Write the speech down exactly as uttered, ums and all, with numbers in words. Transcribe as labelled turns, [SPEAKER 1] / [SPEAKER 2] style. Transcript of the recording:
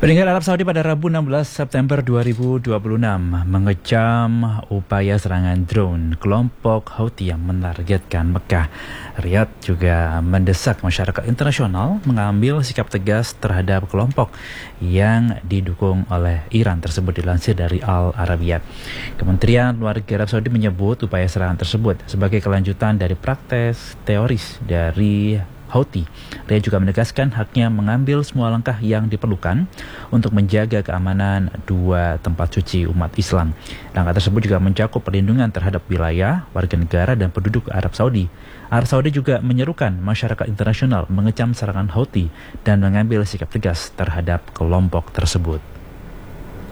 [SPEAKER 1] Peringkat Arab Saudi pada Rabu enam belas September dua ribu dua puluh enam mengecam upaya serangan drone kelompok Houthi yang menargetkan Mekah. Riyadh juga mendesak masyarakat internasional mengambil sikap tegas terhadap kelompok yang didukung oleh Iran tersebut, dilansir dari Al Arabiya. Kementerian Luar Negeri Arab Saudi menyebut upaya serangan tersebut sebagai kelanjutan dari praktek teroris dari Houthi. Dia juga menegaskan haknya mengambil semua langkah yang diperlukan untuk menjaga keamanan dua tempat suci umat Islam. Langkah tersebut juga mencakup perlindungan terhadap wilayah, warga negara, dan penduduk Arab Saudi. Arab Saudi juga menyerukan masyarakat internasional mengecam serangan Houthi dan mengambil sikap tegas terhadap kelompok tersebut.